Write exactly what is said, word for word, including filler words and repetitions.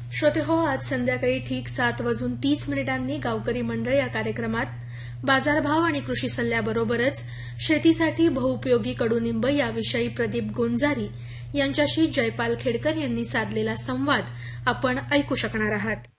श्रोते हो, आज संध्याकाळी ठीक सात वाजून तीस मिनिटांनी गावकरी मंडळ या कार्यक्रमात बाजारभाव आणि कृषी सल्ल्याबरोबरच शेतीसाठी बहुउपयोगी कडुनिंब याविषयी प्रदीप गोंजारी यांच्याशी जयपाल खेडकर यांनी साधलेला संवाद आपण ऐकू शकणार आहात.